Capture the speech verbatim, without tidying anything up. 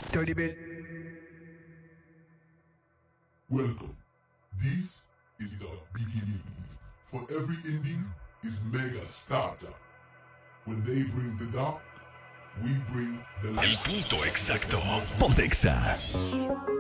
Dirty bit. Welcome. This is the beginning. For every ending is mega starter. When they bring the dark, we bring the El light. punto exacto. Pontexa.